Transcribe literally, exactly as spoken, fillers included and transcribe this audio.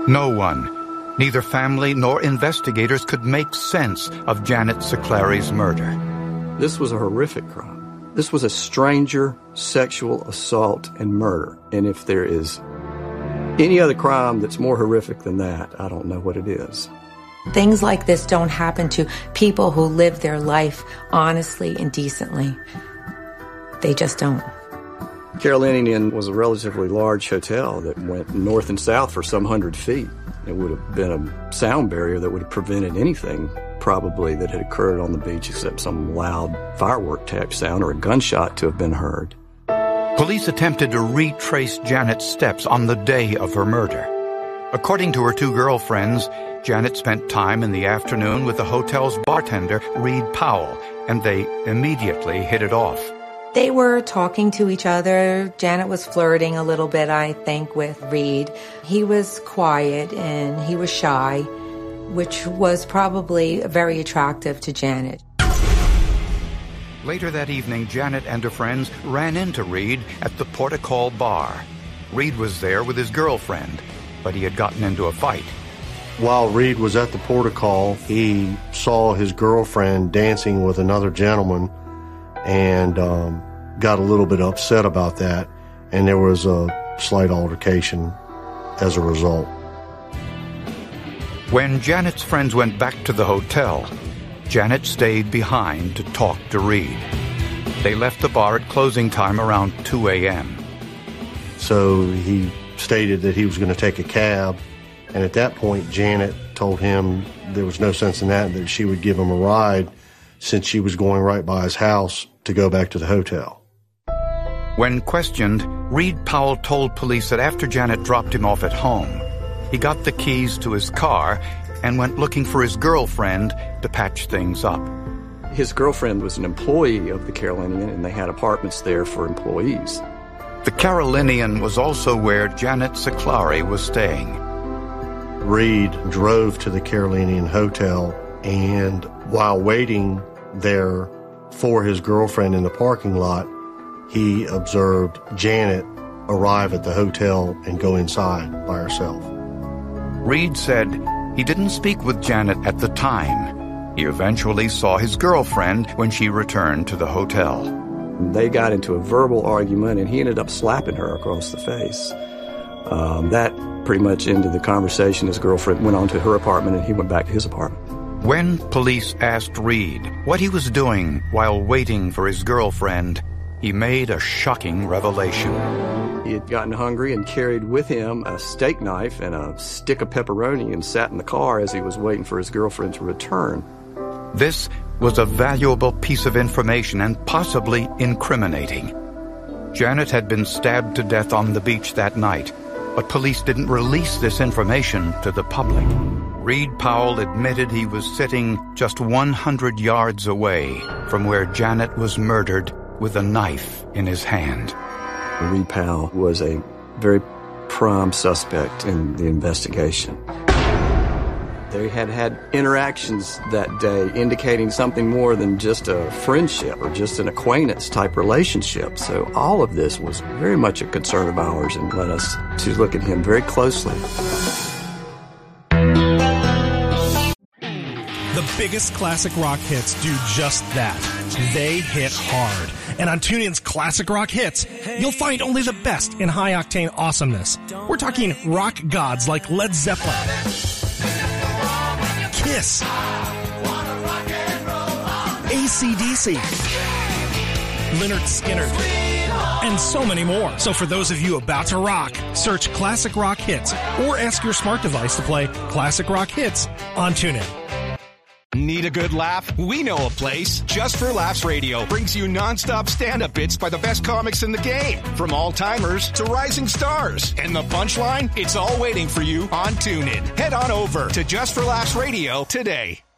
No one, neither family nor investigators, could make sense of Janet Siclari's murder. This was a horrific crime. This was a stranger sexual assault and murder. And if there is any other crime that's more horrific than that, I don't know what it is. Things like this don't happen to people who live their life honestly and decently. They just don't. Carolinian Inn was a relatively large hotel that went north and south for some hundred feet. It would have been a sound barrier that would have prevented anything probably that had occurred on the beach except some loud firework type sound or a gunshot to have been heard. Police attempted to retrace Janet's steps on the day of her murder. According to her two girlfriends, Janet spent time in the afternoon with the hotel's bartender, Reed Powell, and they immediately hit it off. They were talking to each other. Janet was flirting a little bit, I think, with Reed. He was quiet and he was shy, which was probably very attractive to Janet. Later that evening, Janet and her friends ran into Reed at the Portical bar. Reed was there with his girlfriend, but he had gotten into a fight. While Reed was at the Portical, he saw his girlfriend dancing with another gentleman and um, got a little bit upset about that, and there was a slight altercation as a result. When Janet's friends went back to the hotel, Janet stayed behind to talk to Reed. They left the bar at closing time around two a.m. So he stated that he was going to take a cab, and at that point Janet told him there was no sense in that, that she would give him a ride since she was going right by his house to go back to the hotel. When questioned, Reed Powell told police that after Janet dropped him off at home, he got the keys to his car and went looking for his girlfriend to patch things up. His girlfriend was an employee of the Carolinian, and they had apartments there for employees. The Carolinian was also where Janet Siclari was staying. Reed drove to the Carolinian Hotel, and while waiting there for his girlfriend in the parking lot, he observed Janet arrive at the hotel and go inside by herself. Reed said he didn't speak with Janet at the time. He eventually saw his girlfriend when she returned to the hotel. They got into a verbal argument, and he ended up slapping her across the face. Um, that pretty much ended the conversation. His girlfriend went on to her apartment, and he went back to his apartment. When police asked Reed what he was doing while waiting for his girlfriend, he made a shocking revelation. He had gotten hungry and carried with him a steak knife and a stick of pepperoni and sat in the car as he was waiting for his girlfriend to return. This was a valuable piece of information and possibly incriminating. Janet had been stabbed to death on the beach that night, but police didn't release this information to the public. Reed Powell admitted he was sitting just one hundred yards away from where Janet was murdered with a knife in his hand. Reed Powell was a very prime suspect in the investigation. They had had interactions that day indicating something more than just a friendship or just an acquaintance-type relationship. So all of this was very much a concern of ours and led us to look at him very closely. The biggest classic rock hits do just that. They hit hard. And on TuneIn's Classic Rock Hits, you'll find only the best in high-octane awesomeness. We're talking rock gods like Led Zeppelin, Kiss, A C D C, Lynyrd Skynyrd, and so many more. So for those of you about to rock, search Classic Rock Hits or ask your smart device to play Classic Rock Hits on TuneIn. Need a good laugh? We know a place. Just for Laughs Radio brings you nonstop stand-up bits by the best comics in the game, from all-timers to rising stars. And the punchline? It's all waiting for you on TuneIn. Head on over to Just for Laughs Radio today.